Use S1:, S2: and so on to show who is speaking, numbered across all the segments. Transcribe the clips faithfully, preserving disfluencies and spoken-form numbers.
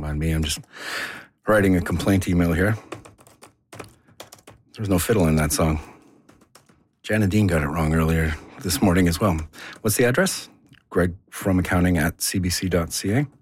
S1: mind me. I'm just writing a complaint email here. There's no fiddle in that song. Jan and Dean got it wrong earlier this morning as well. What's the address? Greg from accounting at c b c dot c a.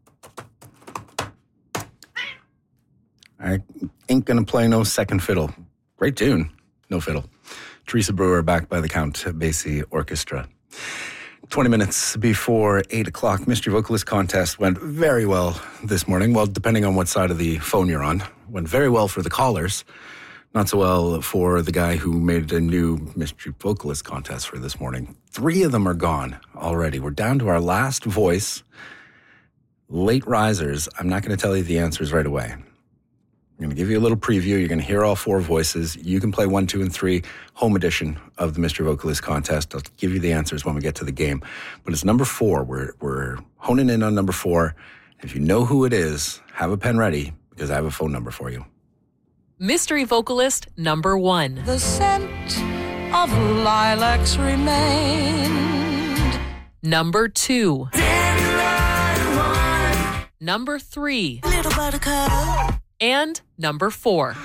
S1: I ain't gonna play no second fiddle. Great tune, no fiddle. Teresa Brewer backed by the Count Basie Orchestra. twenty minutes before eight o'clock, Mystery Vocalist Contest went very well this morning. Well, depending on what side of the phone you're on. Went very well for the callers. Not so well for the guy who made a new Mystery Vocalist Contest for this morning. Three of them are gone already. We're down to our last voice. Late risers. I'm not going to tell you the answers right away. I'm going to give you a little preview. You're going to hear all four voices. You can play one, two, and three, home edition of the Mystery Vocalist Contest. I'll give you the answers when we get to the game. But it's number four. We're, we're honing in on number four. If you know who it is, have a pen ready because I have a phone number for you.
S2: Mystery Vocalist number one.
S3: The scent of lilacs remained.
S2: Number two. Number three.
S3: Little buttercup.
S2: And number four.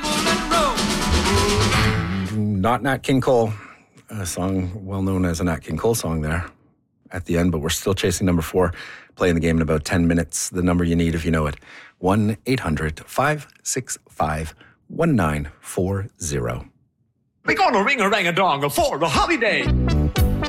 S1: Not Nat King Cole, a song well known as a Nat King Cole song there at the end, but we're still chasing number four, playing the game in about ten minutes. The number you need if you know it, one eight hundred five six five one nine four zero.
S4: We're gonna ring a rang a dong for the holiday.